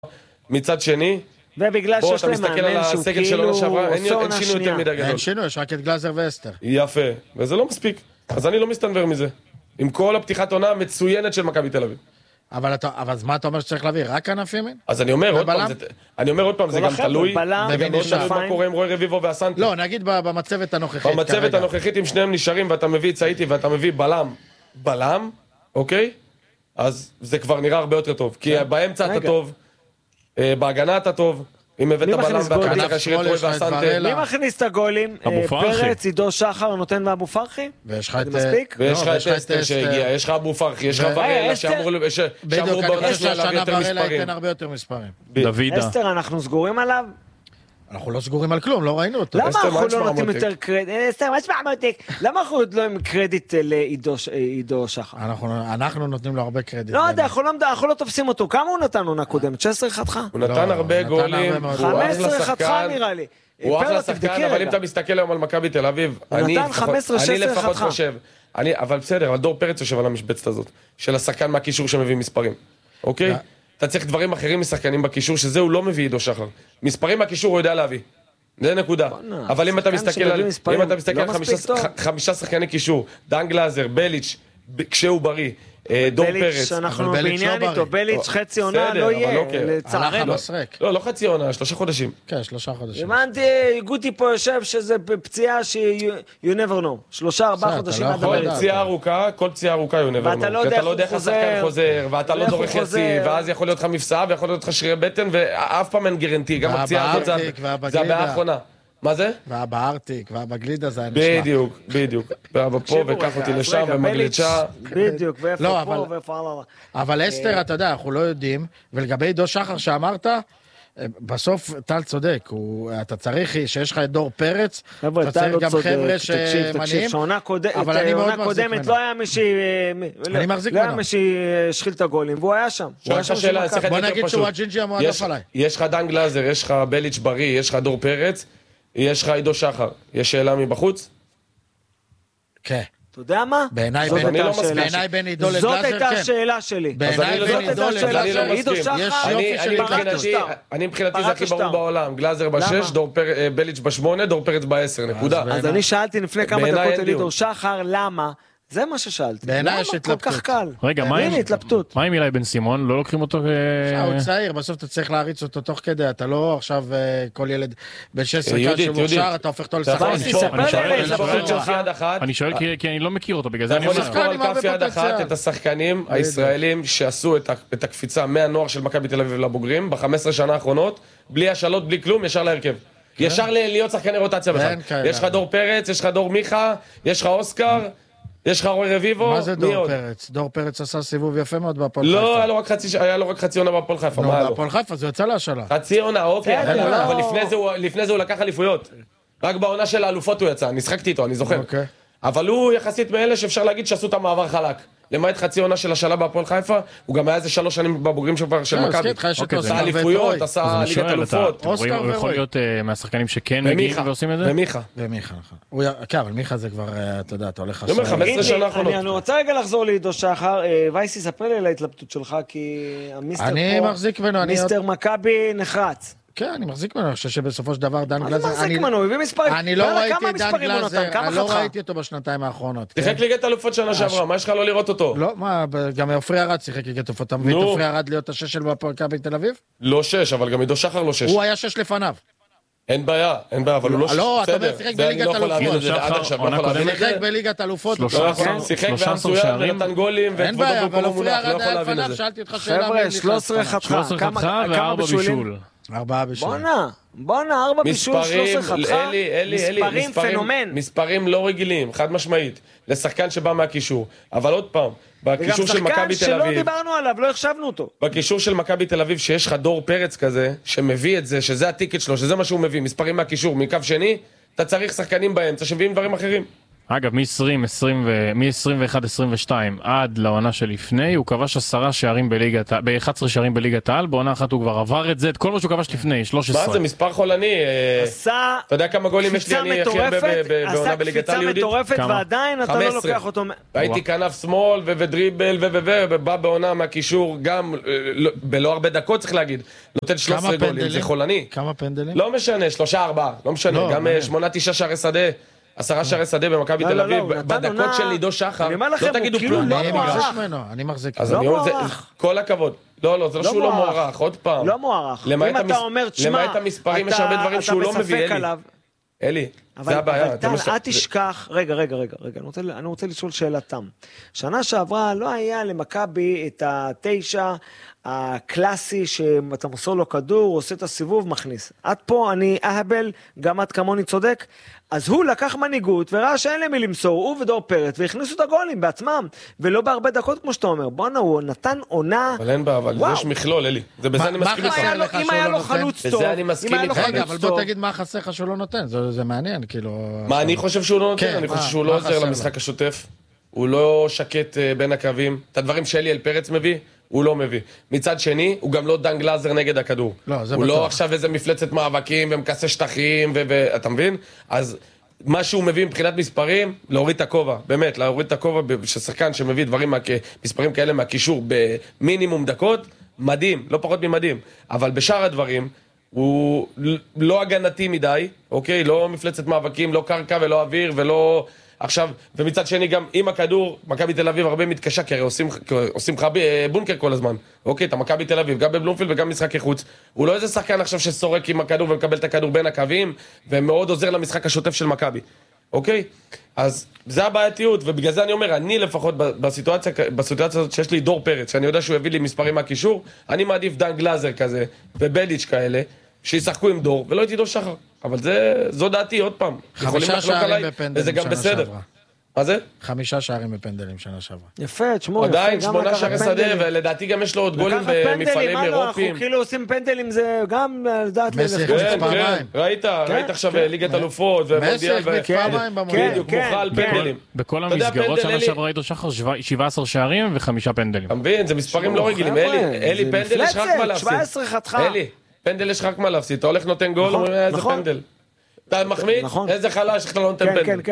מצד שני, ובגלל שיש להם מאמן שהוא כאילו עושה עונה שנייה. אין שינוי, יש רק את גלאזר ואסתר. יפה, וזה לא מספיק. אז אני לא מסתנבר מזה. עם כל הפתיחת עונה המצוינת של מכבי תל אביב. אבל מה אתה אומר שצריך להביא? רק ענף ימין? אז אני אומר עוד פעם, זה גם תלוי מה קורה עם רוי רביבו והסנטר. לא, נגיד במצבת הנוכחית. במצבת הנוכחית, אם שניהם נשארים ואתה מביא צייתי ואתה מביא בלם, אוקיי? אז זה כבר נראה הרבה יותר טוב. כי באמצע אתה טוב, בהגנה אתה טוב, אם הבאת בלם ואתה צריך להשאיר את רוי והסנטר. מי מכניס את הגולים? פרץ, עידו שחר, נותן ואבו פרחי? ויש לך את... מספיק? ויש לך את אסתר שהגיע, יש לך אבו פרחי, יש לך וראלה שאמור בעונה שלה להביא יותר מספרים. ייתן הרבה יותר מספרים. דוידה. אסתר, אנחנו סגורים עליו? אנחנו לא סגורים על כלום, לא ראינו אותו. למה אנחנו לא נותנים יותר קרדיט? אסתר, מה שמע מותק? למה אנחנו עוד לא עם קרדיט לעידו שחר? אנחנו נותנים לו הרבה קרדיט. לא יודע, אנחנו לא תופסים אותו. כמה הוא נתן עונה קודמת? 16 חתכה? הוא נתן הרבה גולים, 15 חתכה נראה לי. הוא אחלה שחקן, אבל אם אתה מסתכל היום על מכבי תל אביב, אני לפחות חושב, אבל בסדר, אבל דור פרץ יושב על המשבצת הזאת, של השחקן מהקישור שמביא מספרים, אוקיי? אתה צריך דברים אחרים משחקנים בקישור, שזה הוא לא מביא עידו שחר. מספרים מהקישור הוא יודע להביא. זה נקודה. אבל אם אתה מסתכל על 5 שחקני קישור, דן גלאזר, בליץ', כשהוא בריא, דור פרץ. בליץ' אנחנו בעניין איתו, בליץ' חצי עונה לא יהיה, לצערנו. לא חצי עונה, 3 חודשים. כן, 3 חודשים. הבנתי, גוטי פה יושב שזה פציעה you never know. 3-4 חודשים עד הבליץ'. כל פציעה ארוכה you never know. ואתה לא יודע איך הוא חוזר, ואתה לא דורך יציב, ואז יכול להיות לך מפסעה, ויכול להיות לך שרירי בטן, ואף פעם אין גרנטי. גם הפציעה הזאת זה הבעיה האחרונה. מה זה? בארטיק, בגלידה זה היה נשמע. בדיוק. פה וקח אותי לשם ומגליצ'ה. בדיוק, ואיפה פה ואיפה הלאה. אבל אסתר, אתה יודע, אנחנו לא יודעים, ולגבי עידו שחר שאמרת, בסוף טל צודק, אתה צריך שיש לך את דור פרץ, אתה צריך גם חבר'ה שמניעים, אבל אני מאוד מחזיק ממנו. לא היה מי שהשחיל את הגולים, והוא היה שם. בוא נגיד שהוא הג'ינג'י המועדף עליי. יש לך דן גלאזר, יש לך בליץ' בריא, יש לך דור פרץ, יש לך עידו שחר. יש שאלה מבחוץ? כן. אתה יודע מה? בעיניי בין עידו לגלאזר, זאת הייתה השאלה שלי. בעיניי בין עידו לגלאזר, עידו שחר, אני מבחינתי זה הכי ברור בעולם. גלאזר ב6, בליץ' ב8, דור פרץ ב10, נקודה. אז אני שאלתי לפני כמה דקות על עידו שחר, למה? זה מה ששאלתי. בעיניי יש התלבטות. כל כך קל. רגע, מה עם אילי בן סימון? לא לוקחים אותו הוא צעיר, בסוף אתה צריך להריץ אותו תוך כדי, אתה לא עכשיו כל ילד בן 16 כאן שמוכשר, אתה הופך אותו לשחקן. אני שואל כי אני לא מכיר אותו, בגלל זה אני יכול לזכור על כף יד אחת את השחקנים הישראלים שעשו את הקפיצה מהנוער של מכבי תל אביב לבוגרים, ב-15 שנה האחרונות, בלי השאלות, בלי כלום, ישר להרכב. ישר להיות שחקני רוטציה בכלל. יש לך דור פרץ, יש לך דור מיכה, יש לך אוסקר, יש לך רוי רביבו. מה זה דור פרץ? דור פרץ עשה סיבוב יפה מאוד בהפועל חיפה. לא, היה לו רק חצי עונה בהפועל חיפה. בהפועל חיפה זה יצא להשאלה. חצי עונה, אוקיי. אבל לפני זה הוא לקח אליפויות. רק בעונה של האלופות הוא יצא, אני שחקתי איתו, אני זוכר. אבל הוא יחסית מאלה שאפשר להגיד שעשו את המעבר חלק. למעט חצי עונה של השאלה בהפועל חיפה, הוא גם היה איזה 3 שנים בבוגרים של מכבי. עשה אליפויות, עשה ליגת אלופות. הוא יכול להיות מהשחקנים שכן מגיעים ועושים את זה? ומיכה, נכון. כן, אבל מיכה זה כבר, אתה יודע, אתה הולך... 15 שנה האחרונות. אני רוצה רגע לחזור לעידו שחר. וייסי, ספר לי על ההתלבטות שלך, כי המיסטר מכבי נחרץ. כן, אני מחזיק ממנו, אני חושב שבסופו של דבר דן גלאזר... אני מחזיק ממנו, הוא הביא מספרים. אני לא ראיתי את דן גלאזר, אני לא ראיתי אותו בשנתיים האחרונות. שיחק ליגת אלופות שנה שעברה, מה יש לך לא לראות אותו? לא, מה, גם עופרי ארד שיחק ליגת אלופות, אתה מביא את עופרי ארד להיות ה6 של מכבי תל אביב? לא 6, אבל גם עידו שחר לא 6. הוא היה 6 לפניו. אין בעיה, אבל הוא לא 6. לא, אתה אומר, שיחק בליגת אלופות. שיחק בליגת אלופות. שיחק והמצוין ונתן גולים. אין בעיה, אבל עופרי ארד היה לפניו, שאלתי אותך שאלה. חבר'ה, 13 חתכה. 4 בישול. 4 בישול. בואנה, 4 בישול, 13 חתכה. מספרים פנומן. מספרים לא רגילים, חד משמעית. לשחקן שבא מהקישור. אבל עוד פעם, בקישור של מכבי תל אביב. וגם שחקן שלא דיברנו עליו, לא החשבנו אותו. בקישור של מכבי תל אביב, שיש לך דור פרץ כזה, שמביא את זה, שזה הטיקט שלו, שזה מה שהוא מביא, מספרים מהקישור, מקו שני, אתה צריך שחקנים באמצע שמביאים דברים אחרים. אגב, מ-21-22 עד לעונה שלפני, הוא כבש 10 שערים ב-11 שערים בליגת העל, בעונה אחת הוא כבר עבר את זה, את כל מה שהוא כבש לפני, 13. מה זה, מספר חולני? עשה אתה יודע כמה גולים יש לי אני הכי הרבה בעונה בליגת העל יהודית? עשה קפיצה מטורפת, ועדיין אתה לא לוקח אותו. הייתי כנף שמאל ודריבל ובא בעונה מהקישור, גם בלא הרבה דקות צריך להגיד, נותן 13 גולים, זה חולני. כמה פנדלים? לא משנה, 3-4, לא משנה, גם 8-9 שערי שדה. 10 שערי שדה במכבי תל אביב, בדקות של עידו שחר, לא תגידו כלום. אני מחזיק. אז אני אומר, כל הכבוד. לא, זה לא שהוא לא מוערך, עוד פעם. לא מוערך. אם אתה אומר, תשמע, למעט המספרים יש הרבה דברים שהוא לא מביא, אלי. זה הבעיה. אבל אל תשכח, רגע, אני רוצה לשאול שאלתם. שנה שעברה לא היה למכבי את ה9 הקלאסי שאתה מוסר לו כדור, עושה את הסיבוב, מכניס. עד פה אני אהבל, גם את כמוני צודק, אז הוא לקח מנהיגות וראה שאין למי למסור, הוא ודור פרץ, והכניסו את הגולים בעצמם, ולא בהרבה דקות כמו שאתה אומר. בואנה, הוא נתן עונה... אבל אין בה, אבל יש מכלול, אלי. זה בזה אני מסכים איתך. אם היה לו חלוץ טוב, בזה אני מסכים איתך. רגע, אבל בוא תגיד מה חסר לך שהוא לא נותן, זה מעניין, כאילו... מה אני חושב שהוא לא נותן? אני חושב שהוא לא עוזר למשחק השוטף. הוא לא שקט בין הקווים. את הדברים שאליאל פרץ מביא, הוא לא מביא. מצד שני, הוא גם לא דן גלאזר נגד הכדור. הוא לא עכשיו איזה מפלצת מאבקים ומכסה שטחים, ואתה מבין? אז מה שהוא מביא מבחינת מספרים, להוריד את הכובע, באמת, להוריד את הכובע ששחקן שמביא דברים, מספרים כאלה מהקישור במינימום דקות, מדהים, לא פחות ממדהים. אבל בשאר הדברים, הוא לא הגנתי מדי, אוקיי? לא מפלצת מאבקים, לא קרקע ולא אוויר ולא... עכשיו, ומצד שני גם עם הכדור, מכבי תל אביב הרבה מתקשה, כי הרי עושים לך בונקר כל הזמן. אוקיי, אתה מכבי תל אביב, גם בבלומפילד וגם משחק החוץ. הוא לא איזה שחקן עכשיו שסורק עם הכדור ומקבל את הכדור בין הקווים, ומאוד עוזר למשחק השוטף של מכבי. אוקיי? אז זה הבעייתיות, ובגלל זה אני אומר, אני לפחות בסיטואציה הזאת שיש לי דור פרץ, שאני יודע שהוא יביא לי מספרים מהקישור, אני מעדיף דן גלאזר כזה, ובליץ' כאלה, שישחקו עם דור, ולא הייתי דור שחר. אבל זו דעתי, עוד פעם. 5 שערים בפנדלים שנה שעברה. מה זה? 5 שערים בפנדלים שנה שעברה. יפה, תשמעו. עדיין 8 שערי שדה, ולדעתי גם יש לו עוד גולים במפעלים אירופיים. אנחנו כאילו עושים פנדלים, זה גם לדעת... כן, ראית עכשיו ליגת אלופות, ומונדיאל, בדיוק, מוכל פנדלים. בכל המסגרות שנה שעברה ראיתו שחר 17 שערים ו5 פנדלים. אתה מבין, זה מספרים לא רגילים. אלי, פנדל יש רק מה להפסיד. 17 חתכה. אלי, פנדל יש רק מה להפסיד. אתה הולך נותן גול, אומרים איזה פנדל. אתה מחמיד? איזה חלש, איך אתה לא נותן פנדל.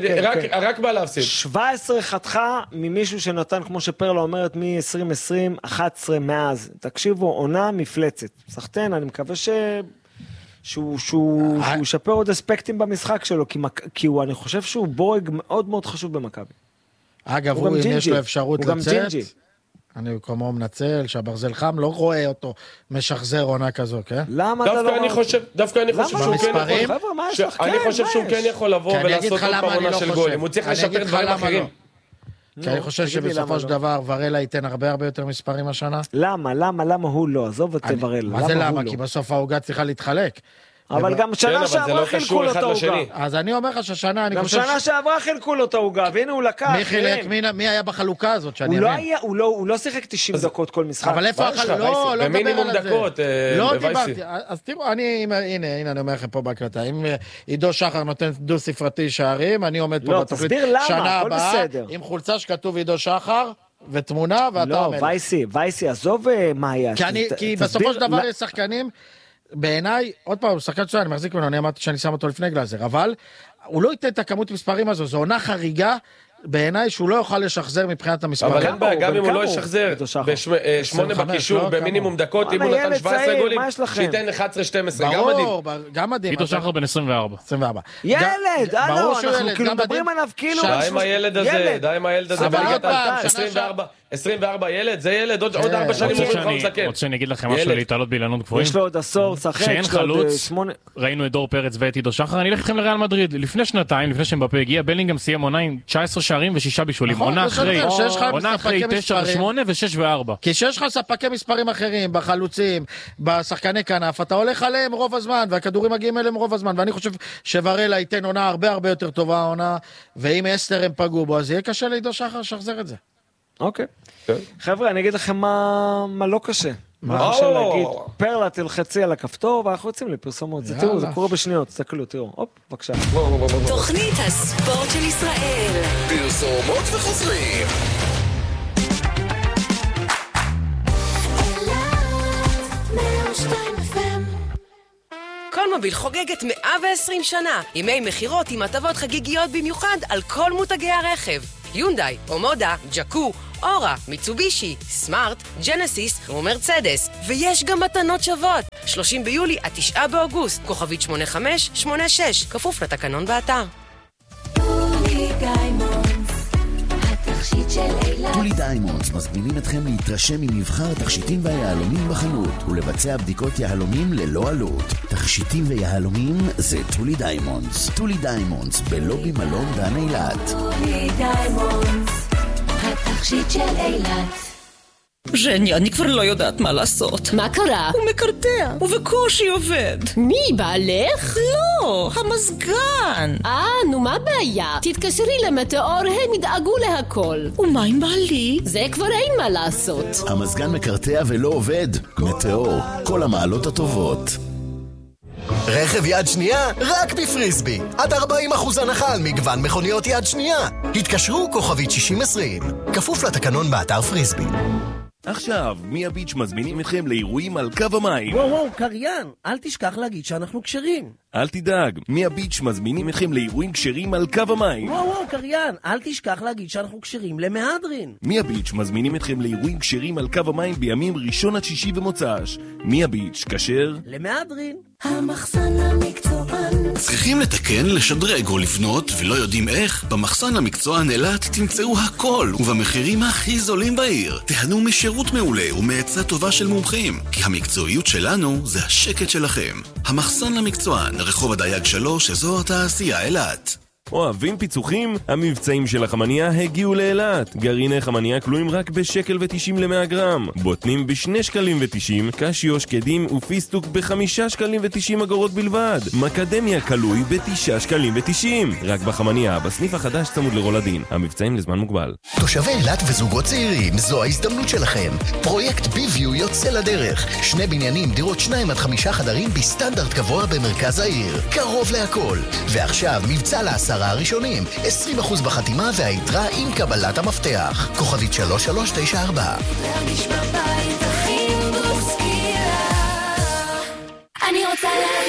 רק מה להפסיד. 17 חתכה ממישהו שנתן, כמו שפרלה אומרת, מ-2020, 11 מאז. תקשיבו, עונה מפלצת. סחטן, אני מקווה שהוא ישפר עוד אספקטים במשחק שלו, כי אני חושב שהוא בורג מאוד מאוד חשוב במכבי. אגב, אם יש לו אפשרות לצאת, אני כמו מנצל, שהברזל חם, לא רואה אותו משחזר עונה כזו, כן? למה אתה לא... דווקא אני חושב שהוא כן יכול לבוא ולעשות עוד פעם עונה של גולים. הוא צריך לשפר דברים אחרים. כי אני חושב שבסופו של דבר ורלה ייתן הרבה יותר מספרים השנה. למה הוא לא? עזוב את ורלה. מה זה למה? כי בסוף העוגה צריכה להתחלק. אבל גם שנה שעברה חילקו לו את העוגה. אז אני אומר לך שהשנה, אני חושב... גם שנה שעברה חילקו לו את העוגה, והנה הוא לקח. מי חילק? מי היה בחלוקה הזאת שאני אבין? הוא לא שיחק 90 דקות כל משחק. אבל איפה לא במינימום דקות, לא דיברתי. אז תראו, הנה אני אומר לכם פה בהקלטה, אם עידו שחר נותן דו ספרתי שערים, אני עומד פה בתוכנית שנה הבאה, עם חולצה שכתוב עידו שחר, ותמונה, ואתה עומד. לא, וייסי, עזוב מה היה. כי בסופו של דבר יש שחקנים בעיניי, עוד פעם, שחקן שלה, אני מחזיק ממנו, אני אמרתי שאני שם אותו לפני גלאזר, אבל הוא לא ייתן את הכמות מספרים הזו, זו עונה חריגה, בעיניי שהוא לא יוכל לשחזר מבחינת המספרים. אבל אין בעיה, גם אם הוא לא ישחזר, ב8 בקישור, במינימום דקות, אם הוא נתן 17 גולים, שייתן 11-12, גם מדהים. עידו שחר בן 24. ילד, אנחנו כאילו מדברים עליו כאילו... די עם הילד הזה, 24 ילד, זה ילד, עוד 4 שנים הוא יכול לסכם. רוצה שאני אגיד לכם משהו להתעלות באילנות גבוהים? יש לו עוד עשור, שחק, שאין חלוץ, ראינו את דור פרץ ואת עידו שחר, אני אלך איתכם לריאל מדריד. לפני שנתיים, לפני שמבפה הגיע, בלינגהאם סיים עונה עם 19 שערים ו6 בישולים. עונה אחרי 9 ו8 ו6 ו4. כי שיש לך ספקי מספרים אחרים, בחלוצים, בשחקני כנף, אתה הולך עליהם רוב הזמן, והכדורים מגיעים אליהם רוב הזמן, ואני חושב שוורלה ייתן עונה הרבה יותר טובה העונה, ואם אסטר הם פגעו בו, אז יהיה קשה לעידו שחר שחזר את זה. אוקיי. חבר'ה, אני אגיד לכם מה לא קשה. מה אפשר להגיד? פרלה תלחצי על הכפתור, ואנחנו יוצאים לפרסומות. תראו, זה קורה בשניות, תסתכלו, תראו. הופ, בבקשה. תוכנית הספורט של ישראל. פרסומות וחוזרים. קולמוביל חוגגת 120 שנה. ימי מחירות עם הטבות חגיגיות במיוחד על כל מותגי הרכב. יונדאי, אומודה, ג'קו, אורה, מיצובישי, סמארט, ג'נסיס ומרצדס. ויש גם מתנות שוות. 30 ביולי עד 9 באוגוסט. כוכבית 8586. כפוף לתקנון באתר. טולי דיימונדס מזמינים אתכם להתרשם ממבחר תכשיטים והיהלומים בחנות ולבצע בדיקות יהלומים ללא עלות. תכשיטים ויהלומים זה טולי דיימונדס. טולי דיימונדס בלובי מלון דן אילת. טולי דיימונדס, התכשיט של אילת. ז'ני, אני כבר לא יודעת מה לעשות. מה קרה? הוא מקרטע, ובקושי עובד. מי, בעלך? לא, המזגן. נו מה הבעיה? תתקשרי למטאור, הם ידאגו להכל. ומה עם בעלי? זה כבר אין מה לעשות. המזגן מקרטע ולא עובד. מטאור, כל המעלות הטובות. רכב יד שנייה רק בפריסבי. עד 40% הנחה על מגוון מכוניות יד שנייה. התקשרו כוכבית 6020. כפוף לתקנון באתר פריסבי. עכשיו, מיה ביץ' מזמינים אתכם לאירועים על קו המים. וואו, קריין, אל תשכח להגיד שאנחנו קשרים. אל תדאג, מיה ביץ' מזמינים אתכם לאירועים קשרים על קו המים. וואו, קריין, אל תשכח להגיד שאנחנו קשרים למהדרין. מיה ביץ' מזמינים אתכם לאירועים קשרים על קו המים בימים ראשון עד שישי ומוצ"ש. מיה ביץ', כשר למהדרין. המחסן המקצוען. צריכים לתקן, לשדרג או לבנות ולא יודעים איך? במחסן המקצוען אילת תמצאו הכל ובמחירים הכי זולים בעיר. תהנו משירות מעולה ומעצה טובה של מומחים, כי המקצועיות שלנו זה השקט שלכם. המחסן המקצוען, רחוב הדייג 3, אזור התעשייה אילת. אוהבים פיצוחים? המבצעים של החמניה הגיעו לאילת. גרעיני חמניה כלואים רק ב1.90 ל-100 גרם. בוטנים ב2.90, קשיו שקדים ופיסטוק ב5.90 בלבד. מקדמיה כלוי ב9.90. רק בחמניה, בסניף החדש צמוד לרולדין. המבצעים לזמן מוגבל. תושבי אילת וזוגות צעירים, זו ההזדמנות שלכם. פרויקט ביוויו יוצא לדרך. 2 בניינים, דירות 2 עד 5 חדרים בסטנדרט גבוה במרכז העיר. קרוב להכל. ועכשיו מבצע ל10 הראשונים, 20% בחתימה והיתרה עם קבלת המפתח. כוכבית 3394. להרגיש בבית הכי בוסקילה. אני רוצה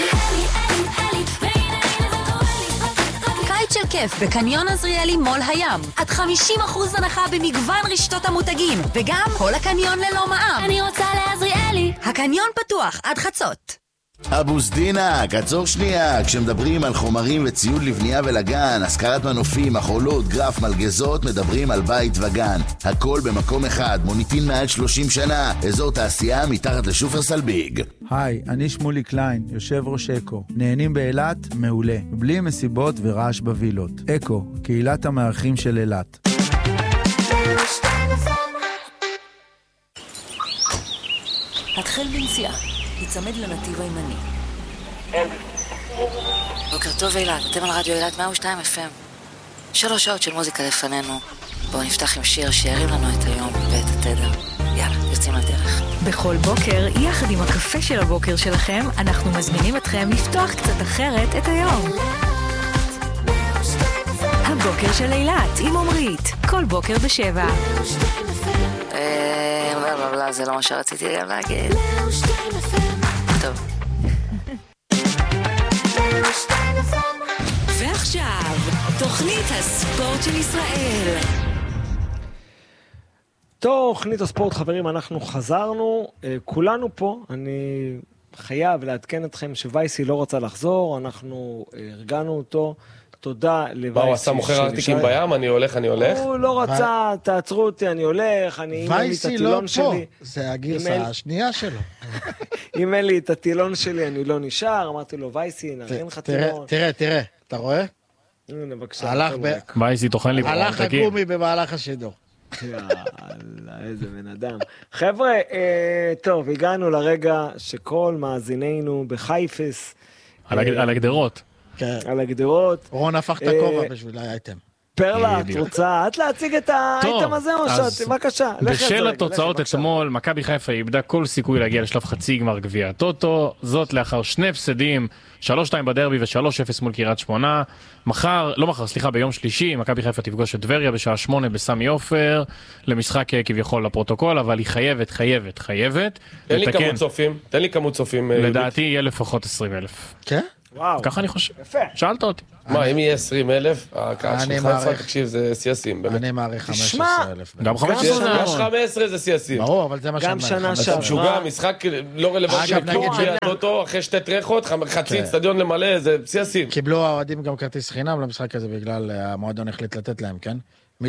קיץ של כיף בקניון עזריאלי מול הים. עד 50% הנחה במגוון רשתות המותגים, וגם כל הקניון ללא מע"מ. אני רוצה לעזריאלי. הקניון פתוח עד חצות. אבו סדינה, עצור שנייה. כשמדברים על חומרים וציוד לבנייה ולגן, השכרת מנופים, מחולות, גרף, מלגזות, מדברים על בית וגן. הכל במקום אחד, מוניטין מעל 30 שנה, אזור תעשייה מתחת לשופרסל ביג. היי, אני שמולי קליין, יושב ראש אקו. נהנים באילת? מעולה. בלי מסיבות ורעש בווילות. אקו, קהילת המארחים של אילת. התחל בנסיעה. יצמד לנתיב הימני. בוקר טוב אילת, אתם על רדיו אילת 102 FM. 3 שעות של מוזיקה לפנינו. בואו נפתח עם שיר שירים לנו את היום ואת התדר. יאללה, יוצאים לדרך. בכל בוקר, יחד עם הקפה של הבוקר שלכם, אנחנו מזמינים אתכם לפתוח קצת אחרת את היום. הבוקר של אילת עם עומרית, כל בוקר ב7. זה לא מה שרציתי גם להגיד. טוב. ועכשיו, תוכנית הספורט של ישראל. תוכנית הספורט, חברים, אנחנו חזרנו, כולנו פה. אני חייב לעדכן אתכם שווייסי לא רצה לחזור, אנחנו ארגנו אותו. תודה לווייסי. הוא עשה מוכר ארטיקים בים, אני הולך. הוא לא רצה, תעצרו אותי, אני הולך, אני אימן לי את הטילון שלי. וייסי לא פה, זה הגרסה השנייה שלו. אם אין לי את הטילון שלי, אני לא נשאר, אמרתי לו, וייסי, נראה לך טילון. תראה, אתה רואה? הנה, בבקשה. וייסי תוכל לי. הלך הגומי במהלך השידור. יאללה, איזה בן אדם. חבר'ה, טוב, הגענו לרגע שכל מאזינינו בחייפס. על הגדרות. על הגדרות. רון הפך את הכובע בשביל האייטם. פרלה, את רוצה את להציג את האייטם הזה או שאת? בבקשה. בשל התוצאות אתמול, מכבי חיפה איבדה כל סיכוי להגיע לשלב חצי גמר גביע הטוטו, זאת לאחר 2 הפסדים, 3-2 בדרבי ו3-0 מול קריית שמונה. ביום שלישי, מכבי חיפה תפגוש את טבריה בשעה 8 בסמי עופר, למשחק כביכול לפרוטוקול, אבל היא חייבת. תן לי כמות צופים. לדעתי יהיה לפחות 20,000. כן? וואו. ככה אני חושב. יפה. שאלת אותי. מה, אם יהיה 20,000, הקהל שלך, תקשיב, זה סייסים. אני מעריך 15,000. גם 15 זה סייסים. ברור, אבל זה מה גם שנה אתה משוגע, משחק לא רלוונטי לכלום, אותו אחרי 2 טרחות, חצי אצטדיון למלא, זה סייסים. קיבלו האוהדים גם כרטיס חינם למשחק הזה, בגלל המועדון החליט לתת להם, כן?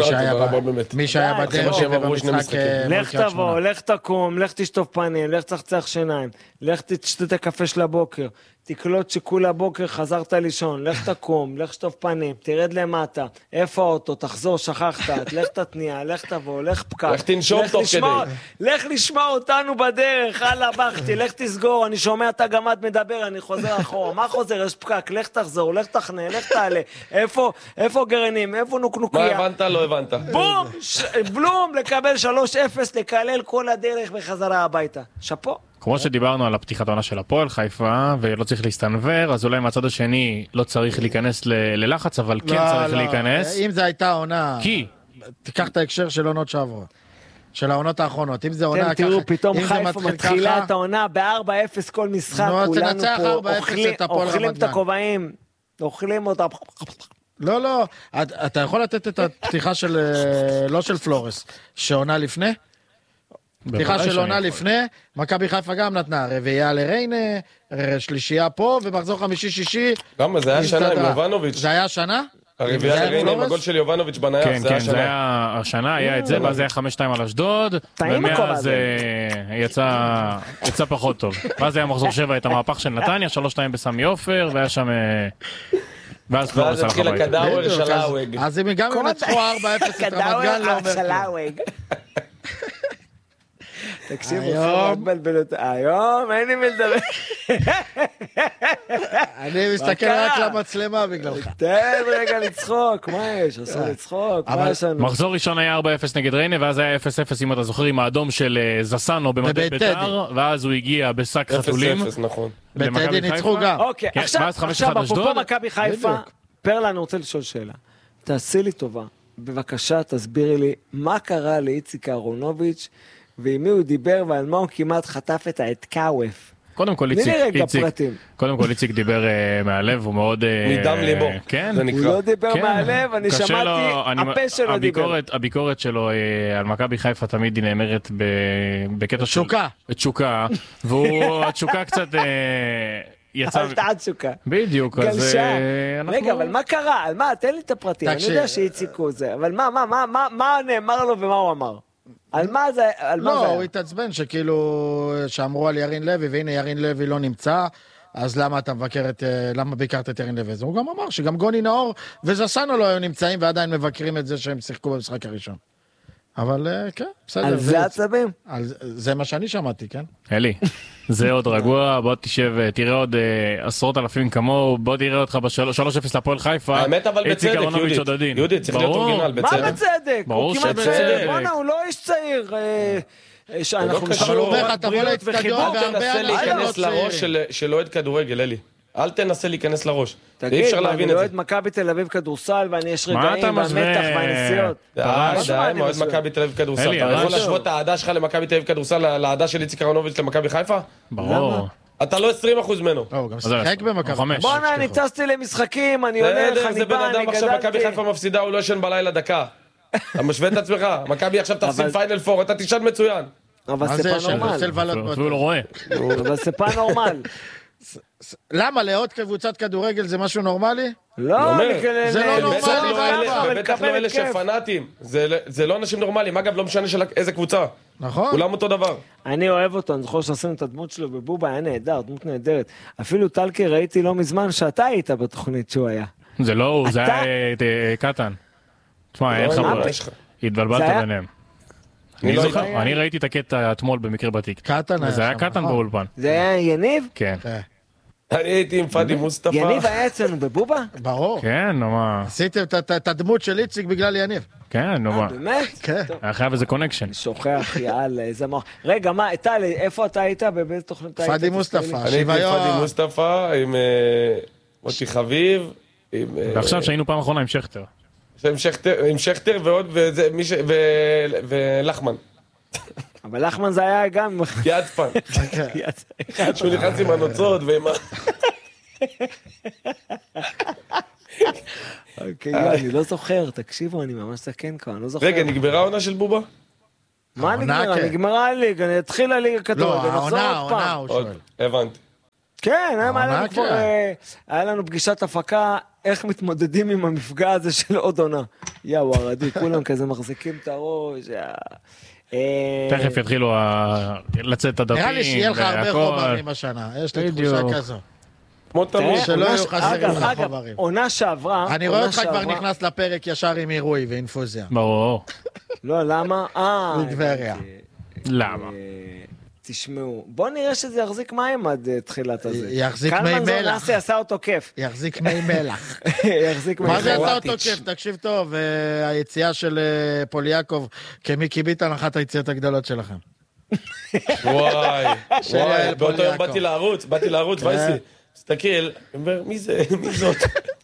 מי שהיה בדרך ובמשחק... לך תבוא, לך תקום, לך תשטוף פנים, לך תחצח שיניים, לך תשתה את הקפה של הבוקר, תקלוט שכול הבוקר חזרת לישון, לך תקום, לך שטוף פנים, תרד למטה, איפה האוטו, תחזור, שכחת, לך תתניע, לך תבוא, לך פקק, לך תנשום תוך כדי. לך לשמוע אותנו בדרך, הלאה בכתי, לך תסגור, אני שומע את הגמד מדבר, אני חוזר אחורה, מה חוזר? יש פקק, לך תחזור, לך תחנה, לך תעלה, איפה גרעינים, איפה נוקנוקיה? מה הבנת? לא הבנת. בלום, לקבל 3-0, לקלל כל הדרך בחזרה הביתה. שפו. כמו שדיברנו על הפתיחת העונה של הפועל חיפה, ולא צריך להסתנבר, אז אולי מהצד השני לא צריך להיכנס ללחץ, אבל כן צריך להיכנס. אם זה הייתה עונה... כי? תיקח את ההקשר של עונות שעברו. של העונות האחרונות. אם זה עונה ככה... תראו, פתאום חיפה מתחילה את העונה ב-4-0 כל משחק, כולנו פה אוכלים את הכובעים, אוכלים אותה... לא, אתה יכול לתת את הפתיחה של... לא של פלורס, שעונה לפני? פתיחה של עונה לפני, מכבי חיפה גם נתנה רביעייה לריינה, שלישייה פה, ומחזור 5-6. גם זה היה שנה עם יובנוביץ'. זה היה שנה? הרביעייה לריינה עם הגול של יובנוביץ' בנייח, זה היה שנה. כן, זה היה השנה, היה את זה, ואז היה 5-2 על אשדוד, ומאז יצא פחות טוב. ואז היה מחזור 7 את המהפך של נתניה, 3-2 בסמי עופר, והיה שם... ואז התחיל הקדאוור שלאווג. אז אם גם ינצחו 4-0 את רמת גן לא אומר תקשיבו, היום אין לי מי לדבר. אני מסתכל רק למצלמה בגללך. תן רגע לצחוק, מה יש? עשו לצחוק, מה יש לנו? מחזור ראשון היה 4-0 נגד ריינה, ואז היה 0-0 אם אתה זוכר עם האדום של זסנו במדי בית"ר, ואז הוא הגיע בשק חתולים. 0-0, נכון. בטדי ניצחו גם. אוקיי, עכשיו אפרופו מכבי חיפה, פרלה, אני רוצה לשאול שאלה. תעשי לי טובה, בבקשה תסבירי לי מה קרה לאיציק אהרונוביץ' ועם מי הוא דיבר ועל מה הוא כמעט חטף את האתקאווף. קודם כל איציק דיבר מהלב, הוא מאוד... מדם ליבו. כן. הוא לא דיבר מהלב, אני שמעתי, הפה שלו דיבר. הביקורת שלו על מכבי חיפה תמיד היא נאמרת בקטע של... תשוקה. והתשוקה קצת... הייתה תשוקה. בדיוק, אז... רגע, אבל מה קרה? על מה? תן לי את הפרטים. אני יודע שהציקו זה, אבל מה נאמר לו ומה הוא אמר? על מה זה? לא, הוא התעצבן שכאילו, שאמרו על ירין לוי, והנה ירין לוי לא נמצא, אז למה אתה למה ביקרת את ירין לוי? הוא גם אמר שגם גוני נאור וזסנו לא היו נמצאים, ועדיין מבקרים את זה שהם שיחקו במשחק הראשון. אבל כן, בסדר. על זה עצבים? זה מה שאני שמעתי, כן? אלי, זה עוד רגוע, בוא תשב, תראה עוד 10,000 כמוהו, בוא תראה אותך ב-3-0 לפועל חיפה. האמת אבל בצדק, יהודי, צריך להיות אורגינל, בצדק. מה בצדק? הוא כמעט צעיר, הוא לא איש צעיר. אבל הוא אומר, אתה בוא להצטדיון והרבה אנשים להיכנס לראש של אוהד כדורגל, אלי. אל תנסה להיכנס לראש. תגיד, אני אוהד מכבי תל אביב כדורסל, ואני יש רגעים במתח והנסיעות. די, אוהד מכבי תל אביב כדורסל. אתה יכול להשוות את האהדה שלך למכבי תל אביב כדורסל, לאהדה של איציק אהרונוביץ' למכבי חיפה? ברור. אתה לא 20% ממנו. הוא גם שחק במכבי. בוא'נה, אני טסתי למשחקים, אני הולך, אני בא, אני גדלתי. עכשיו מכבי חיפה מפסידה, הוא לא ישן בלילה דקה. אתה משווה את עצמך, מכבי עכשיו תפסיד פיינל פור, אתה תישן מצוין. אבל זה ספה נורמל. למה? לעוד קבוצת כדורגל זה משהו נורמלי? לא, זה לא נורמלי. בטח לא אלה שפנאטים. זה לא אנשים נורמליים. אגב, לא משנה איזה קבוצה. נכון. כולם אותו דבר. אני אוהב אותו, אני זוכר שעשינו את הדמות שלו בבובה, היה נהדר, דמות נהדרת. אפילו טלקי ראיתי לא מזמן שאתה היית בתוכנית שהוא היה. זה לא הוא, זה היה קטן. תשמע, אין לך התבלבלת ביניהם. אני ראיתי את הקטע אתמול במקרה בתיק. קטן היה. זה היה קטן באולפן. זה היה יניב? כן. אני הייתי עם פאדי מוסטפא. יניב היה אצלנו בבובה? ברור. כן, נו מה. עשיתם את הדמות של איציק בגלל יניב. כן, נו מה. באמת? כן. היה חייב איזה קונקשן. שוכח, יאללה, איזה מוח. רגע, מה, טל, איפה אתה היית? באיזה תוכנית היית? פאדי מוסטפא. אני הייתי עם פאדי מוסטפא, עם מוטי חביב. ועכשיו שהיינו פעם אחרונה עם שכטר. עם שכטר ועוד, ולחמן. אבל לחמן זה היה גם... יצפן. שהוא נכנס עם הנוצות ועם ה... אוקיי, אני לא זוכר, תקשיבו, אני ממש סכן כבר, אני לא זוכר. רגע, נגמרה העונה של בובה? מה נגמרה? נגמרה הליגה, אני אתחיל הליגה כדורגל, נחזור עוד פעם. הוא שואל. הבנתי. כן, היה לנו פגישת הפקה, איך מתמודדים עם המפגע הזה של עוד עונה. יאו, הרדי, כולם כזה מחזיקים את הראש. תכף יתחילו לצאת הדפים. נראה לי שיהיה לך הרבה חומרים השנה, יש לי תחושה כזו. כמו תמיד. שלא יהיו חסרים לך חומרים. עונה שעברה... אני רואה אותך כבר נכנס לפרק ישר עם עירוי ואינפוזיה. ברור. לא, למה? בטבריה. למה? תשמעו, בוא נראה שזה יחזיק מים עד תחילת הזה. יחזיק מי מלח. קלמן זונאסי עשה אותו כיף. יחזיק מי מלח. יחזיק מי מלח. מה זה עשה אותו כיף? תקשיב טוב, היציאה של פוליאקוב כמיקי ביטן, אחת היציאות הגדולות שלכם. וואי, באותו יום באתי לערוץ, וייסי, תסתכל, מי זה? מי זאת?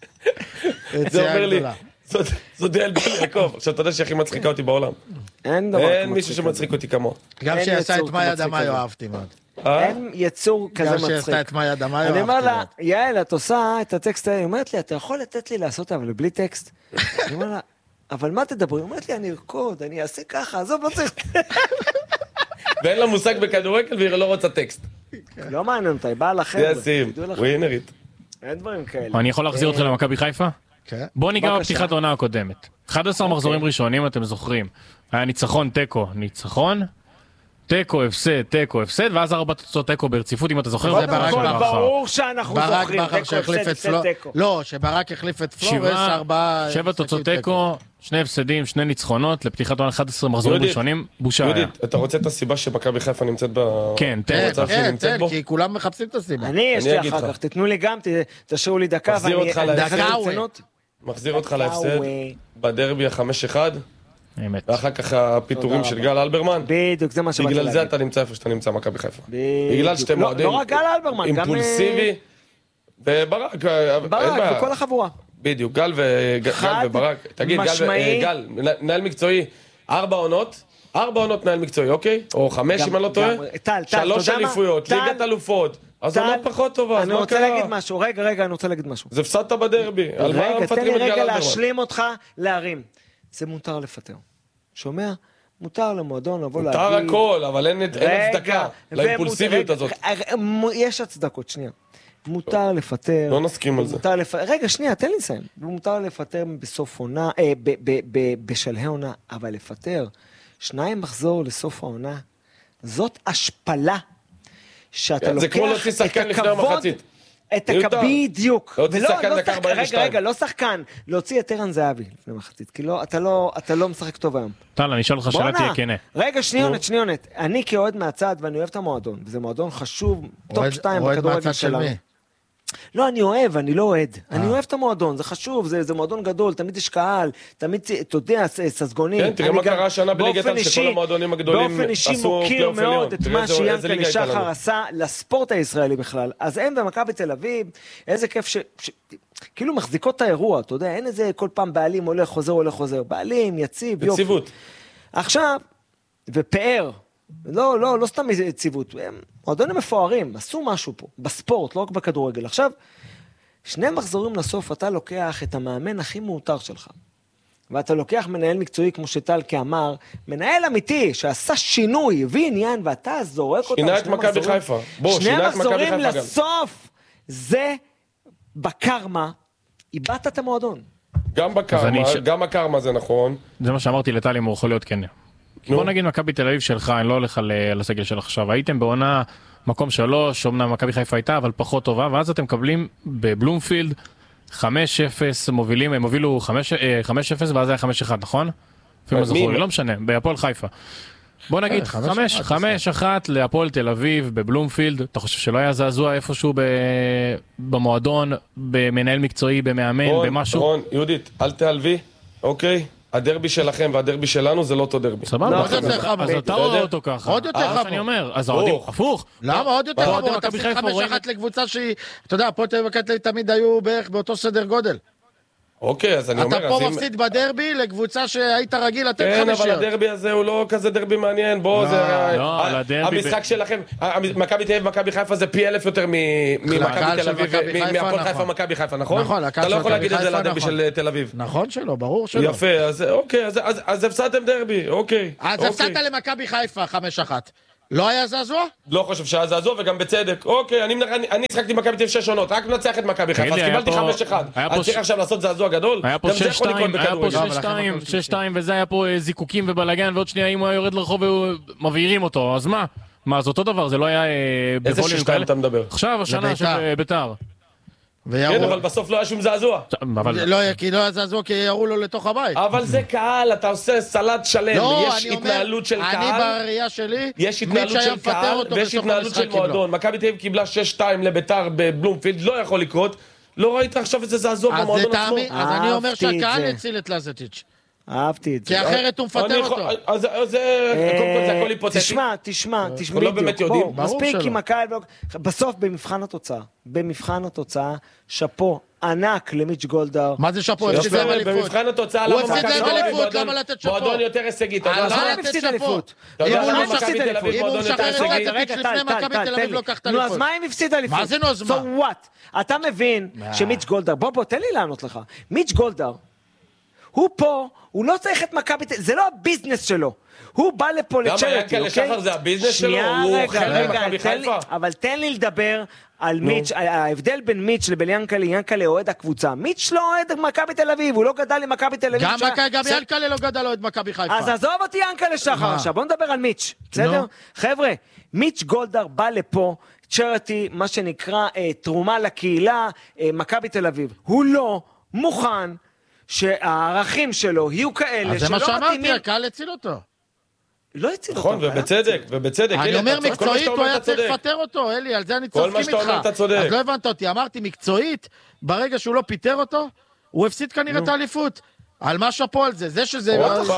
זה אומר לי, זאת דייל פוליאקוב. עכשיו אתה יודע שהכי מצחיקה אותי בעולם. אין מישהו שמצחיק אותי כמו. גם שעשה את מאיה דמאיו אהבתי מאוד. אין יצור כזה מצחיק. גם שעשתה את מאיה דמאיו אהבתי מאוד. אני אומר לה, יעל, את עושה את הטקסט האלה, היא אומרת לי, אתה יכול לתת לי לעשות אבל בלי טקסט? אני אומר לה, אבל מה תדברי? היא אומרת לי, אני ארקוד, אני אעשה ככה, עזוב, לא צריך. ואין לה מושג בכדורגל והיא לא רוצה טקסט. לא מעניין אותה, היא באה לחבר'ה. זה השים, ווינרית. אין דברים כאלה. אני יכול להחזיר אותך למכבי חיפה? בוא ניגע בפתיחת העונה הקודמת. 11 מחזורים ראשונים, אתם זוכרים. היה ניצחון, תיקו, ניצחון, תיקו, הפסד, ואז 4 תוצאות תיקו ברציפות, אם אתה זוכר. זה ברור שאנחנו זוכרים. ברק בכר שהחליף את פלור. לא, שברק החליף את פלור, 7 תוצאות תיקו, 2 הפסדים, 2 ניצחונות, לפתיחת העונה 11 מחזורים ראשונים, בושה היה. יהודית, אתה רוצה את הסיבה שמכבי חיפה נמצאת כן, תן, כי כולם מחפשים את הסיבה. יש לי אחר כך, תתנו לי גם, תשאירו לי דקה, מחזיר אותך להפסד בדרבי 5-1, ואחר כך הפיטורים של גל אלברמן. בדיוק, זה מה שבאתי להגיד. בגלל זה אתה נמצא איפה שאתה נמצא, מכבי חיפה. בגלל שאתם מועדים לא רק גל אלברמן, גם... אימפולסיבי, וברק, ברק וכל החבורה. בדיוק, גל וברק. תגיד, גל, מנהל מקצועי, 4 עונות מנהל מקצועי, אוקיי? או 5 אם אני לא טועה. 3 אליפויות, ליגת אלופות. אז עונה פחות טובה, אני רוצה להגיד משהו, רגע, אני רוצה להגיד משהו. זה הפסדת בדרבי, על מה מפטרים את גל אלברמן? רגע, להשלים אותך להרים. זה מותר לפטר. שומע? מותר למועדון לבוא להגיד... מותר הכל, אבל אין הצדקה לאימפולסיביות הזאת. יש הצדקות, שנייה. מותר לפטר... לא נסכים על זה. רגע, שנייה, תן לי לסיים. מותר לפטר בסוף עונה, בשלהי עונה, אבל לפטר 2 מחזור לסוף העונה, זאת השפלה. שאתה לוקח זה כמו להוציא שחקן לפני המחצית. בדיוק. רגע, לא שחקן. להוציא את ערן זהבי לפני המחצית, כי אתה לא משחק טוב היום. טל, אני אשאל לך שאלה תהיה כנה. רגע, שניונת. אני כאוהד מהצד, ואני אוהב את המועדון, וזה מועדון חשוב, טופ 2 בכדורגל שלנו. לא, אני אוהב, אני לא אוהד. אני אוהב את המועדון, זה חשוב, זה מועדון גדול, תמיד יש קהל, תמיד, אתה יודע, ססגונים. כן, תראה מה קרה השנה בליגת העל, שכל המועדונים הגדולים באופן אישי מוקיר מאוד את מה שיאנקל'ה שחר עשה לספורט הישראלי בכלל. אז הם במכבי תל אביב, איזה כיף כאילו מחזיקות את האירוע, אתה יודע, אין איזה כל פעם בעלים הולך חוזר, בעלים, יציב, יופי. יציבות. עכשיו, ופאר, לא סתם יציבות, מועדונים מפוארים, עשו משהו פה, בספורט, לא רק בכדורגל. עכשיו, 2 מחזורים לסוף, אתה לוקח את המאמן הכי מאותר שלך, ואתה לוקח מנהל מקצועי, כמו שטלקי אמר, מנהל אמיתי, שעשה שינוי, הביא עניין, ואתה זורק אותם. שינה את מכבי חיפה. 2 מחזורים לסוף, זה בקרמה, איבדת את המועדון. גם בקרמה זה נכון. זה מה שאמרתי לטלי, אם הוא יכול להיות כן. בוא נגיד מכבי תל אביב שלך, אני לא הולך על הסגל של עכשיו, הייתם בעונה מקום 3, אומנם מכבי חיפה הייתה, אבל פחות טובה, ואז אתם מקבלים בבלומפילד 5-0 מובילים, הם הובילו 5-0 ואז היה 5-1, נכון? אפילו זכור לי, לא משנה, בהפועל חיפה. בוא נגיד 5-1 להפועל תל אביב בבלומפילד. אתה חושב שלא היה זעזוע איפשהו במועדון, במנהל מקצועי, במאמן, במשהו? רון, יהודית, אל תעלבי, אוקיי? הדרבי שלכם והדרבי שלנו זה לא אותו דרבי. סבבה, אז אתה רואה אותו ככה. עוד יותר חמור. אני אומר, אז האוהדים, הפוך. למה עוד יותר חמור? אתה פסיק 5-1 לקבוצה שהיא, אתה יודע, הפועל תל אביב תמיד היו בערך באותו סדר גודל. אוקיי, אז אני אומר... אתה פה מפסיד בדרבי לקבוצה שהיית רגיל לתת 5 כן, אבל הדרבי הזה הוא לא כזה דרבי מעניין. בוא, זה... המשחק שלכם, מכבי תל אביב ומכבי חיפה זה פי 1000 יותר ממכבי תל אביב, מהפועל חיפה ומכבי חיפה, נכון? נכון, אתה לא יכול להגיד את זה לדרבי של תל אביב. נכון שלא, ברור שלא. יפה, אז אוקיי, אז הפסדתם דרבי, אוקיי. אז הפסדת למכבי חיפה 5-1. לא היה זעזוע? לא חושב שהיה זעזוע, וגם בצדק. אוקיי, אני שחקתי מכבי תל אביב 6 עונות, רק מנצח את מכבי חיפה, אז קיבלתי 5-1. אז צריך עכשיו לעשות זעזוע גדול? היה פה 6-2, וזה היה פה זיקוקים ובלגן, ועוד שנייה אם הוא היה יורד לרחוב ומבעירים אותו, אז מה? מה, זה אותו דבר, זה לא היה... איזה 6-2 אתה מדבר? עכשיו, השנה של ביתר. כן, אבל בסוף לא היה שום זעזוע. כי לא היה זעזוע, כי ירו לו לתוך הבית. אבל זה קהל, אתה עושה סלט שלם, יש התנהלות של קהל. אני בראייה שלי, יש התנהלות של קהל, ויש התנהלות של מועדון. מכבי תל אביב קיבלה 6-2 לביתר בבלומפילד, לא יכול לקרות. לא ראית עכשיו איזה זעזוע במועדון עצמו. אז אני אומר שהקהל הציל את לזטיץ'. אהבתי את זה. כי אחרת הוא מפטר אותו. אז זה, קודם כל זה הכל היפותטי. תשמע, לא באמת יודעים. מספיק עם הקהל, בסוף במבחן התוצאה, שפו ענק למיץ' גולדהר. מה זה שפו? במבחן התוצאה, הוא הפסיד להם אליפות, למה לתת שפו? מועדון יותר הישגית. אז למה לתת שפו? אם הוא משחרר את הפיץ' לפני מכבי תל אביב לא קח את אליפות. נו, אז מה אם הפסיד אליפות? מה זה נו, אז מה? So what? אתה מבין שמיץ' גולדהר, בוא, תן לי לענות לך. מיץ' גולדהר, הוא פה, הוא לא צריך את מכבי תל אביב, זה לא הביזנס שלו. הוא בא לפה לצ'רטי, אוקיי? גם ינקלה שחר זה הביזנס שלו? הוא חלק ממכבי חיפה? אבל תן לי לדבר על מיץ', ההבדל בין מיץ' לבין ינקלה, ינקלה אוהד הקבוצה. מיץ' לא אוהד מכבי תל אביב, הוא לא גדל למכבי תל אביב. גם ינקלה לא גדל אוהד מכבי חיפה. אז עזוב אותי ינקלה שחר עכשיו, בוא נדבר על מיץ', בסדר? חבר'ה, מיץ' גולדהר בא לפה, צ'רטי, מה שנקרא תרומה לקהילה, מכבי תל אביב. הוא לא מוכן שהערכים שלו יהיו כאלה שלא מתאימים. אז זה מה שאמרתי, הקהל הציל אותו. לא הציל אותו. נכון, ובצדק. אני אומר מקצועית, הוא היה צריך לפטר אותו, אלי, על זה אני צודקים איתך. כל מה שאתה אומר אתה צודק. אז לא הבנת אותי, אמרתי מקצועית, ברגע שהוא לא פיטר אותו, הוא הפסיד כנראה את האליפות. על מה שפו על זה? זה שזה... עוד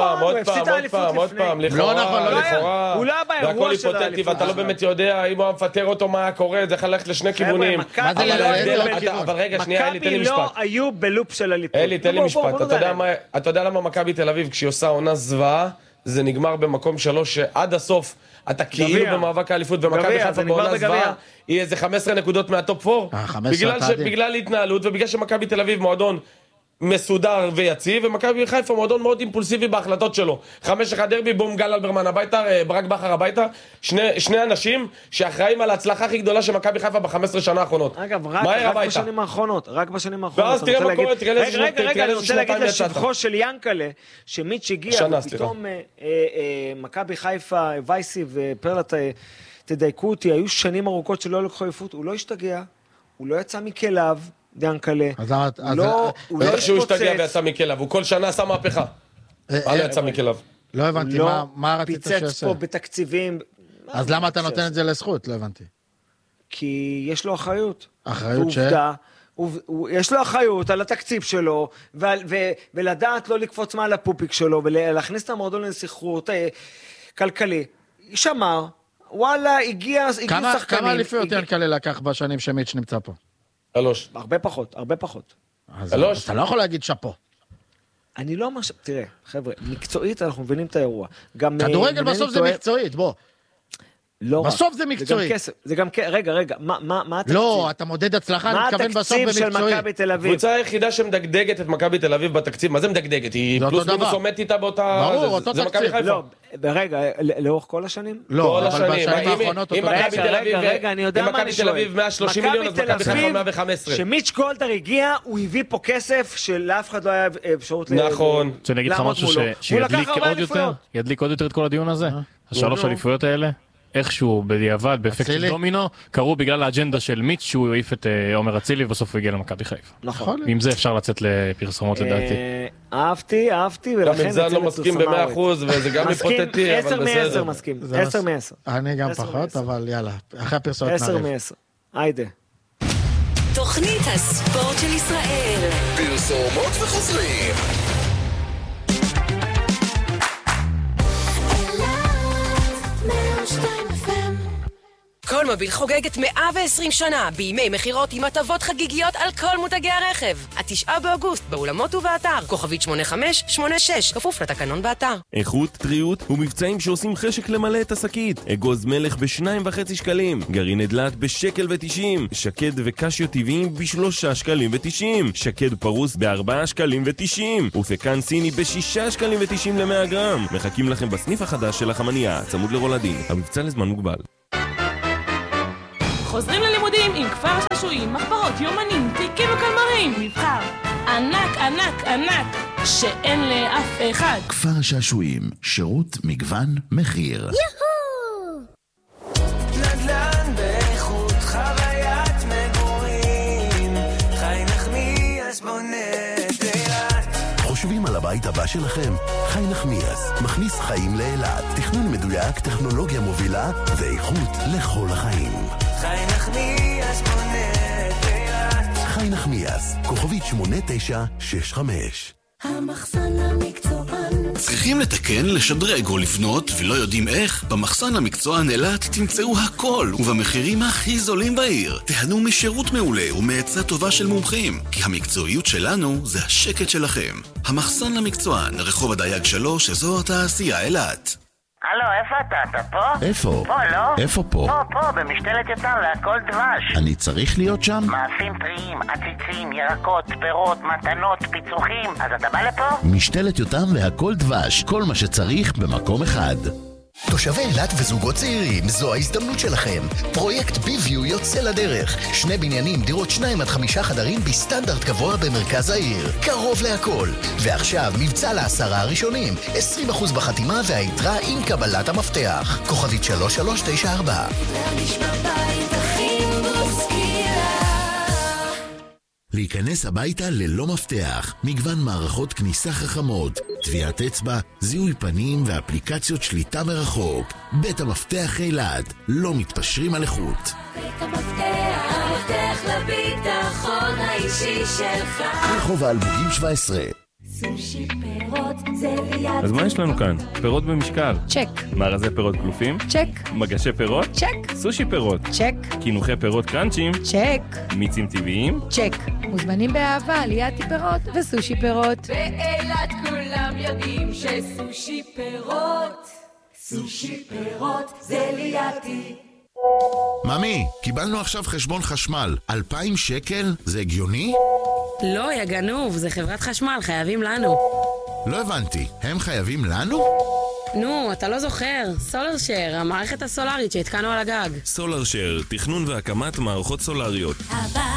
פעם, לכאורה. הוא לא היה באירוע של האליפות. ואתה לא באמת יודע אם הוא היה מפטר אותו מה היה קורה, זה יכול ללכת לשני כיוונים. אבל רגע, שנייה, אלי, תן לי משפט. מכבי לא היו בלופ של אליפות. אלי, תן לי משפט. אתה יודע למה מכבי תל אביב, כשהיא עושה עונה זוועה, זה נגמר במקום 3 שעד הסוף אתה כאילו במאבק האליפות ומכבי חיפה בעונה זוועה היא איזה 15 נקודות מהטופ 4 בגלל התנהלות ובגלל שמכבי תל אביב מועדון מסודר ויציב, ומכבי חיפה מועדון מאוד אימפולסיבי בהחלטות שלו. 5-1 דרבי, בום גל אלברמן הביתה, ברק בכר הביתה, שני אנשים שאחראים על ההצלחה הכי גדולה של מכבי חיפה ב-15 שנה האחרונות. אגב, רק בשנים האחרונות. ואז תראה מה קורה, תראה לאיזה רגע, אני רוצה להגיד לשבחו של ינקלה, שמיץ' הגיע, ופתאום מכבי חיפה, וייסי ופרלט, תדייקו אותי, היו שנים ארוכות שלא לקחו אליפות, הוא לא השתגע, הוא לא יצא מכליו, ינקלה, הוא לא שהוא השתגע ויצא מכליו, הוא כל שנה עשה מהפכה. מה לא יצא מכליו? לא הבנתי, מה רצית שעושה? פיצץ פה בתקציבים. אז למה אתה נותן את זה לזכות? לא הבנתי. כי יש לו אחריות. אחריות ש... יש לו אחריות על התקציב שלו, ולדעת לא לקפוץ מעל הפופיק שלו, ולהכניס את המועדון לסחרור כלכלי. שמר, וואלה, הגיע שחקנים. כמה אליפויות ינקלה לקח בשנים שמיץ' נמצא פה? 3. הרבה פחות. אז אתה לא יכול להגיד שפו. אני לא אומר תראה, חבר'ה, מקצועית אנחנו מבינים את האירוע. כדורגל בסוף זה מקצועית, בוא. לא בסוף זה מקצועי. זה גם רגע, מה התקציב? לא, אתה מודד הצלחה, אני מתכוון בסוף במקצועי. מה התקציב של מכבי תל אביב? קבוצה היחידה שמדגדגת את מכבי תל אביב בתקציב, מה זה מדגדגת? היא פלוס מינוס עומדת איתה באותה... ברור, אותו תקציב. לא, רגע, לאורך כל השנים? לא, אבל בשנים האחרונות... רגע, אני יודע מה אני שואל. מכבי תל אביב 130 מיליון, אז מכבי חיפה 115. שמיץ' גולדהר הגיע, הוא הביא פה כסף שלאף אחד לא היה אפשרות... נכון. שאני אגיד לך משהו שידליק עוד יותר את כל הדיון הזה? 3 אליפויות האלה? איכשהו בדיעבד, באפקט דומינו, קראו בגלל האג'נדה של מיץ' שהוא העיף את עומר אצילי ובסוף הוא הגיע למכבי חיפה. נכון. עם זה אפשר לצאת לפרסומות לדעתי. אהבתי, ולכן... גם עם זה אני לא מסכים ב100%, וזה גם היפותטי, אבל בסדר. 10 מ-10 מסכים, 10 מ-10. אני גם פחות, אבל יאללה, אחרי הפרסומת נערב. 10 מ-10, היידה. תוכנית הספורט של ישראל. פרסומות וחוזרים. כל מוביל חוגגת 120 שנה בימי מחירות עם הטבות חגיגיות על כל מותגי הרכב. 9 באוגוסט, באולמות ובאתר. כוכבית 8586, כפוף לתקנון באתר. איכות, טריות ומבצעים שעושים חשק למלא את השקית. אגוז מלך ב2.5 שקלים. גרעין דלעת ב1.90. שקד וקשיו טבעיים ב3.90 שקלים. שקד פרוס ב4.90 שקלים. ופקן סיני ב6.90 שקלים ל100 גרם. מחכים לכם בסניף החדש של החמניה, צמוד לרולדין. המבצע לזמן מוגבל. חוזרים ללימודים עם כפר השעשועים, מחברות, יומנים, תיקים וקלמרים. מבחר ענק, ענק, ענק, שאין לאף אחד. כפר השעשועים, שירות, מגוון, מחיר. יהו! נדל"ן באיכות, חוויית מגורים, חי נחמיאס בונה אילת. חושבים על הבית הבא שלכם? חי נחמיאס מכניס חיים לאילת. תכנון מדויק, טכנולוגיה מובילה ואיכות לכל החיים. חי נחמיאס בונה אילת. חי נחמיאס, כוכבית 8965. המחסן המקצוען. צריכים לתקן, לשדרג או לבנות ולא יודעים איך? במחסן המקצוען אילת תמצאו הכל ובמחירים הכי זולים בעיר. תהנו משירות מעולה ומעצה טובה של מומחים, כי המקצועיות שלנו זה השקט שלכם. המחסן המקצוען, רחוב הדייג 3, אזור התעשייה אילת. הלו, איפה אתה פה? איפה? פה, לא? איפה פה? פה, במשתלת יותם והכל דבש. אני צריך להיות שם? מאפים טריים, עציצים, ירקות, פירות, מתנות, פיצוחים. אז אתה בא לפה? משתלת יותם והכל דבש, כל מה שצריך במקום אחד. תושבי אילת וזוגות צעירים, זו ההזדמנות שלכם. פרויקט ביוויו יוצא לדרך. 2 בניינים, דירות 2 עד 5 חדרים בסטנדרט גבוה במרכז העיר. קרוב להכל. ועכשיו מבצע ל10 הראשונים. 20% בחתימה והיתרה עם קבלת המפתח. כוכבית 3394. להרגיש בבית הכי בוסקילה. להיכנס הביתה ללא מפתח, מגוון מערכות כניסה חכמות, טביעת אצבע, זיהוי פנים ואפליקציות שליטה מרחוק. בית המפתח אילת, לא מתפשרים על איכות. בית המפתח, המפתח לביטחון האישי שלך. רחוב האלמוגים 17. סושי פירות זה ליד. אז מה יש לנו כאן? פירות במשקל. צ'ק. מארזי פירות כלופים. צ'ק. מגשי פירות. צ'ק. סושי פירות. צ'ק. קינוחי פירות קרנצ'ים. צ'ק. מיצים טבעיים. צ'ק. מוזמנים באהבה ליאתי פירות וסושי פירות. באילת כולם יודעים שסושי פירות זה ליאתי. ממי, קיבלנו עכשיו חשבון חשמל. 2,000 שקל? זה הגיוני? לא, יא גנוב, זה חברת חשמל, חייבים לנו. לא הבנתי, הם חייבים לנו? נו, אתה לא זוכר, סולר שייר, המערכת הסולרית שהתקנו על הגג. סולר שייר, תכנון והקמת מערכות סולריות.